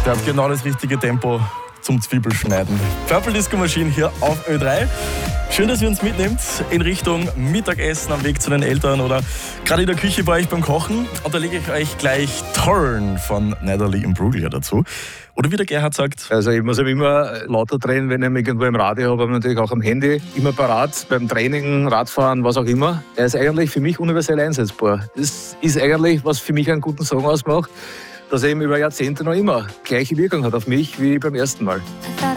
Der hat genau das richtige Tempo zum Zwiebelschneiden. Purple Disco Machine hier auf Ö3. Schön, dass ihr uns mitnehmt in Richtung Mittagessen am Weg zu den Eltern oder gerade in der Küche bei euch beim Kochen. Und da lege ich euch gleich Torn von Natalie Imbruglia dazu. Oder wie der Gerhard sagt. Also ich muss immer lauter drehen, wenn ich ihn irgendwo im Radio habe, aber natürlich auch am Handy. Immer parat, beim Training, Radfahren, was auch immer. Er ist eigentlich für mich universell einsetzbar. Das ist eigentlich, was für mich einen guten Song ausmacht, dass er eben über Jahrzehnte noch immer gleiche Wirkung hat auf mich wie beim ersten Mal.